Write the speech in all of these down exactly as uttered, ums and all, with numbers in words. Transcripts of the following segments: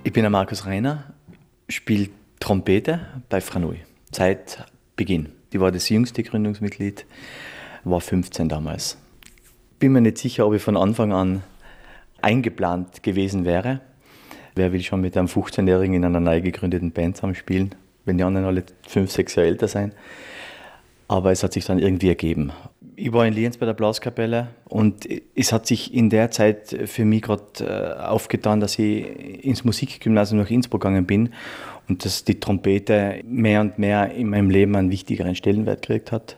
Ich bin der Markus Reiner, spiele Trompete bei Franui seit Beginn. Ich war das jüngste Gründungsmitglied, war fünfzehn damals. Bin mir nicht sicher, ob ich von Anfang an eingeplant gewesen wäre. Wer will schon mit einem fünfzehnjährigen in einer neu gegründeten Band zusammenspielen, wenn die anderen alle fünf, sechs Jahre älter sind. Aber es hat sich dann irgendwie ergeben. Ich war in Lienz bei der Blaskapelle und es hat sich in der Zeit für mich gerade aufgetan, dass ich ins Musikgymnasium nach Innsbruck gegangen bin und dass die Trompete mehr und mehr in meinem Leben einen wichtigeren Stellenwert gekriegt hat.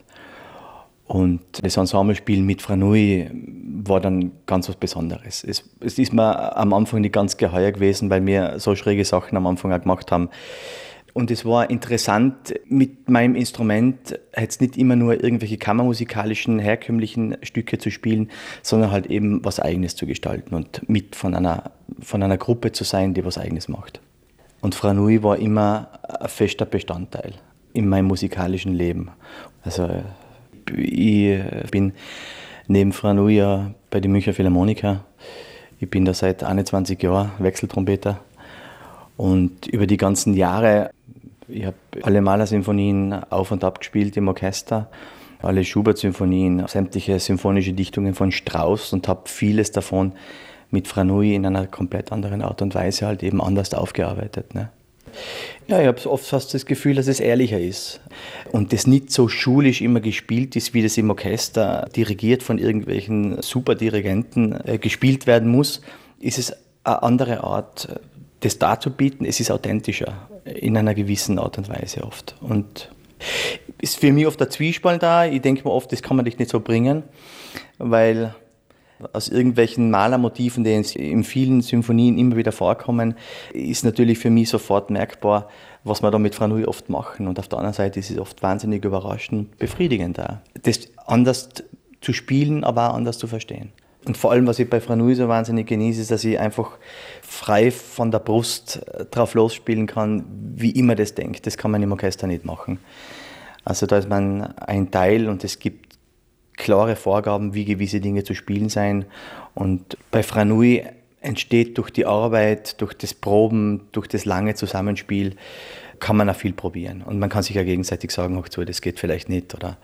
Und das Ensemblespielen mit Franui war dann ganz was Besonderes. Es, es ist mir am Anfang nicht ganz geheuer gewesen, weil wir so schräge Sachen am Anfang auch gemacht haben. Und es war interessant, mit meinem Instrument jetzt nicht immer nur irgendwelche kammermusikalischen, herkömmlichen Stücke zu spielen, sondern halt eben was Eigenes zu gestalten und mit von einer, von einer Gruppe zu sein, die was Eigenes macht. Und Franui war immer ein fester Bestandteil in meinem musikalischen Leben. Also ich bin neben Franui ja bei den Münchner Philharmoniker. Ich bin da seit einundzwanzig Jahren Wechseltrompeter. Und über die ganzen Jahre, ich habe alle Mahler-Sinfonien auf und ab gespielt im Orchester, alle Schubert-Sinfonien, sämtliche symphonische Dichtungen von Strauss und habe vieles davon mit Franui in einer komplett anderen Art und Weise halt eben anders aufgearbeitet. Ne? Ja, ich habe oft fast das Gefühl, dass es ehrlicher ist und das nicht so schulisch immer gespielt ist, wie das im Orchester dirigiert von irgendwelchen Superdirigenten äh, gespielt werden muss, ist es eine andere Art, das darzubieten. Es ist authentischer in einer gewissen Art und Weise oft. Und ist für mich oft der Zwiespalt da. Ich denke mir oft, das kann man nicht so bringen, weil aus irgendwelchen Malermotiven, die in vielen Symphonien immer wieder vorkommen, ist natürlich für mich sofort merkbar, was wir da mit Franui oft machen. Und auf der anderen Seite ist es oft wahnsinnig überraschend und befriedigend da. Das anders zu spielen, aber auch anders zu verstehen. Und vor allem, was ich bei Franui so wahnsinnig genieße, ist, dass ich einfach frei von der Brust drauf losspielen kann, wie immer das denkt. Das kann man im Orchester nicht machen. Also da ist man ein Teil und es gibt klare Vorgaben, wie gewisse Dinge zu spielen sein. Und bei Franui entsteht durch die Arbeit, durch das Proben, durch das lange Zusammenspiel, kann man auch viel probieren. Und man kann sich ja gegenseitig sagen, ach so, das geht vielleicht nicht oder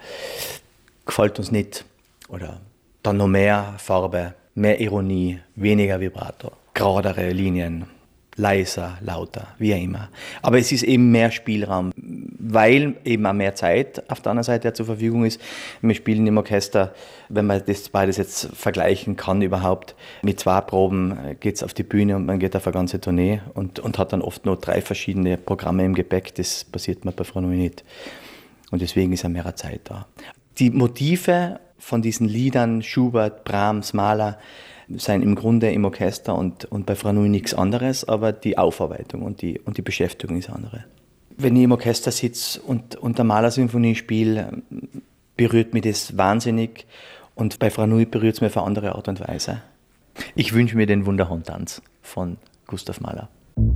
gefällt uns nicht oder dann noch mehr Farbe, mehr Ironie, weniger Vibrato, geradere Linien, leiser, lauter, wie auch immer. Aber es ist eben mehr Spielraum, weil eben auch mehr Zeit auf der anderen Seite zur Verfügung ist. Wir spielen im Orchester, wenn man das beides jetzt vergleichen kann überhaupt, mit zwei Proben geht es auf die Bühne und man geht auf eine ganze Tournee und, und hat dann oft nur drei verschiedene Programme im Gepäck. Das passiert mir bei Franui nicht. Und deswegen ist auch mehr Zeit da. Die Motive von diesen Liedern, Schubert, Brahms, Mahler, sind im Grunde im Orchester und, und bei Franui nichts anderes, aber die Aufarbeitung und die, und die Beschäftigung ist andere. Wenn ich im Orchester sitze und, und eine Mahler-Sinfonie spiele, berührt mich das wahnsinnig und bei Franui berührt es mich auf eine andere Art und Weise. Ich wünsche mir den Wunderhorn-Tanz von Gustav Mahler.